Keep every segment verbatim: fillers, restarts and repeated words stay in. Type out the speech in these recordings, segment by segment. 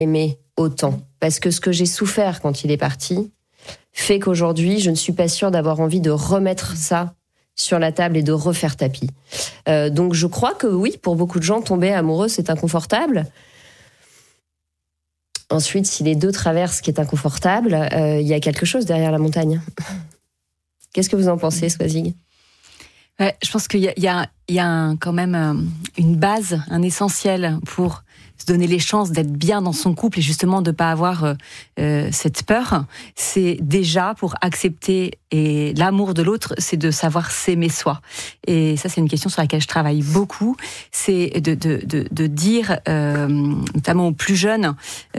aimé autant. Parce que ce que j'ai souffert quand il est parti fait qu'aujourd'hui, je ne suis pas sûre d'avoir envie de remettre ça sur la table et de refaire tapis. Euh, donc je crois que oui, pour beaucoup de gens, tomber amoureux, c'est inconfortable. Ensuite, si les deux traversent ce qui est inconfortable, il euh, y a quelque chose derrière la montagne. Qu'est-ce que vous en pensez, Swazig ? Ouais, je pense qu'il y a, il y a, il y a un, quand même euh, une base, un essentiel pour se donner les chances d'être bien dans son couple et justement de ne pas avoir euh, euh, cette peur. C'est déjà pour accepter et l'amour de l'autre, c'est de savoir s'aimer soi. Et ça, c'est une question sur laquelle je travaille beaucoup. C'est de, de, de, de dire, euh, notamment aux plus jeunes,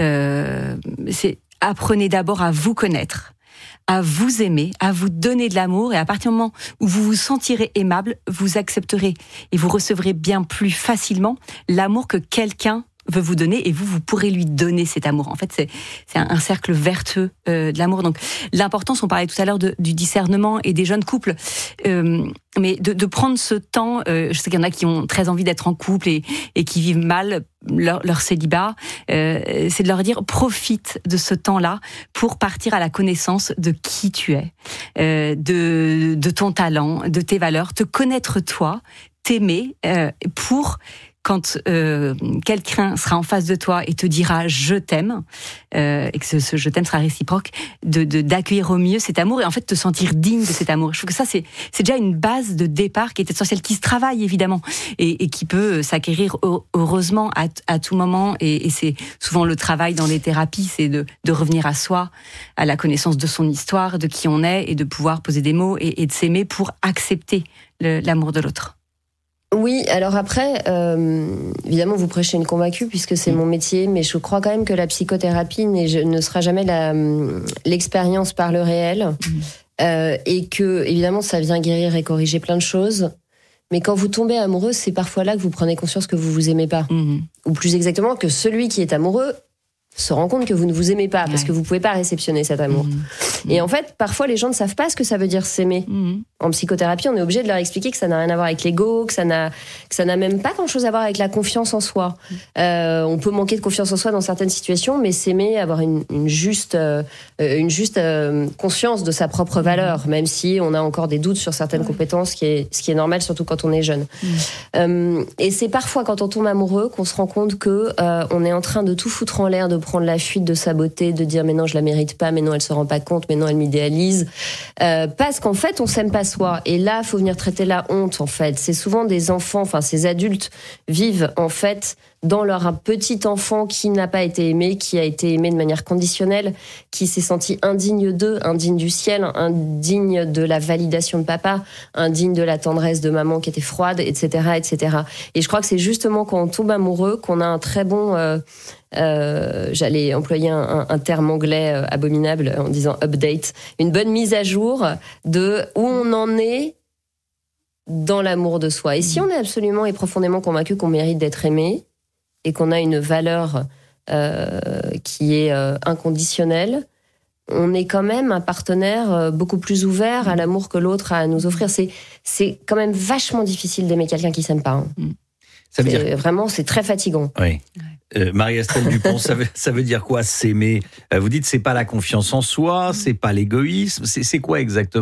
euh, c'est apprenez d'abord à vous connaître, à vous aimer, à vous donner de l'amour, et à partir du moment où vous vous sentirez aimable, vous accepterez et vous recevrez bien plus facilement l'amour que quelqu'un veut vous donner, et vous, vous pourrez lui donner cet amour. En fait, c'est, c'est un, un cercle vertueux euh, de l'amour. Donc, l'importance, on parlait tout à l'heure de, du discernement et des jeunes couples, euh, mais de, de prendre ce temps, euh, je sais qu'il y en a qui ont très envie d'être en couple et, et qui vivent mal leur, leur célibat, euh, c'est de leur dire, profite de ce temps-là pour partir à la connaissance de qui tu es, euh, de, de ton talent, de tes valeurs, te connaître toi, t'aimer, euh, pour... Quand euh, quelqu'un sera en face de toi et te dira « je t'aime euh, », et que ce, ce « je t'aime » sera réciproque, de, de, d'accueillir au mieux cet amour et en fait te sentir digne de cet amour. Je trouve que ça, c'est, c'est déjà une base de départ qui est essentielle, qui se travaille évidemment et, et qui peut s'acquérir heureusement à, à tout moment. Et, et c'est souvent le travail dans les thérapies, c'est de, de revenir à soi, à la connaissance de son histoire, de qui on est, et de pouvoir poser des mots et, et de s'aimer pour accepter le, l'amour de l'autre. Oui, alors après, euh, évidemment, vous prêchez une convaincue puisque c'est mon métier, mais je crois quand même que la psychothérapie ne sera jamais la, l'expérience par le réel, mmh. euh, et que, évidemment, ça vient guérir et corriger plein de choses. Mais quand vous tombez amoureux, c'est parfois là que vous prenez conscience que vous vous aimez pas. Mmh. Ou plus exactement, que celui qui est amoureux se rend compte que vous ne vous aimez pas, parce ouais. que vous pouvez pas réceptionner cet amour. Mmh. Et en fait, parfois, les gens ne savent pas ce que ça veut dire s'aimer. Mmh. En psychothérapie, on est obligé de leur expliquer que ça n'a rien à voir avec l'ego, que ça n'a, que ça n'a même pas grand-chose à voir avec la confiance en soi. Mmh. Euh, on peut manquer de confiance en soi dans certaines situations, mais s'aimer, avoir une, une juste, euh, une juste euh, conscience de sa propre valeur, mmh. même si on a encore des doutes sur certaines ouais. compétences, ce qui est, ce qui est normal, surtout quand on est jeune. Mmh. Euh, et c'est parfois, quand on tombe amoureux, qu'on se rend compte que euh, on est en train de tout foutre en l'air, de prendre la fuite de sa beauté, de dire mais non je la mérite pas, mais non elle se rend pas compte, mais non elle m'idéalise, euh, parce qu'en fait on s'aime pas soi. Et là il faut venir traiter la honte en fait. C'est souvent des enfants, enfin ces adultes vivent en fait dans leur petit enfant qui n'a pas été aimé, qui a été aimé de manière conditionnelle, qui s'est senti indigne d'eux, indigne du ciel, indigne de la validation de papa, indigne de la tendresse de maman qui était froide, et cetera, et cetera. Et je crois que c'est justement quand on tombe amoureux qu'on a un très bon... Euh, Euh, j'allais employer un, un terme anglais euh, abominable en disant update, une bonne mise à jour de où on en est dans l'amour de soi. Et si on est absolument et profondément convaincu qu'on mérite d'être aimé et qu'on a une valeur euh, qui est euh, inconditionnelle, on est quand même un partenaire euh, beaucoup plus ouvert à l'amour que l'autre a à nous offrir. C'est, c'est quand même vachement difficile d'aimer quelqu'un qui s'aime pas. Hein. Ça veut c'est, dire... Vraiment, c'est très fatigant. Oui. Euh, Marie-Estelle Dupont, ça veut, ça veut dire quoi s'aimer ? euh, Vous dites c'est pas la confiance en soi, c'est pas l'égoïsme, c'est, c'est quoi exactement ?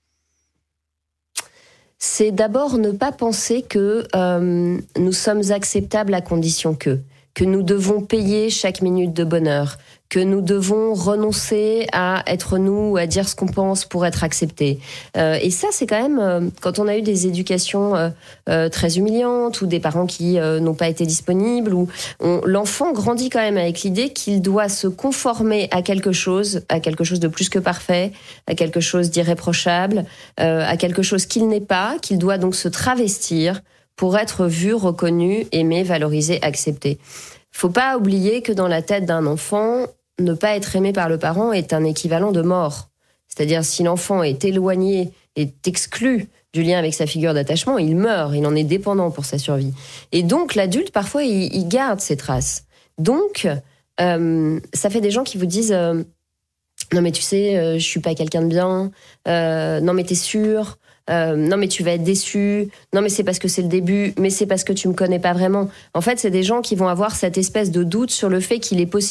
C'est d'abord ne pas penser que euh, nous sommes acceptables à condition que, que nous devons payer chaque minute de bonheur, que nous devons renoncer à être nous, à dire ce qu'on pense pour être acceptés. Euh, et ça, c'est quand même, euh, quand on a eu des éducations euh, euh, très humiliantes ou des parents qui euh, n'ont pas été disponibles, ou on, l'enfant grandit quand même avec l'idée qu'il doit se conformer à quelque chose, à quelque chose de plus que parfait, à quelque chose d'irréprochable, euh, à quelque chose qu'il n'est pas, qu'il doit donc se travestir pour être vu, reconnu, aimé, valorisé, accepté. Faut pas oublier que dans la tête d'un enfant, ne pas être aimé par le parent est un équivalent de mort. C'est-à-dire, si l'enfant est éloigné, est exclu du lien avec sa figure d'attachement, il meurt, il en est dépendant pour sa survie. Et donc, l'adulte, parfois, il, il garde ses traces. Donc, euh, ça fait des gens qui vous disent euh, « Non, mais tu sais, euh, je suis pas quelqu'un de bien. Euh, non, mais t'es sûr ? Euh, non mais tu vas être déçu, non mais c'est parce que c'est le début, mais c'est parce que tu me connais pas vraiment. » En fait, c'est des gens qui vont avoir cette espèce de doute sur le fait qu'il est possible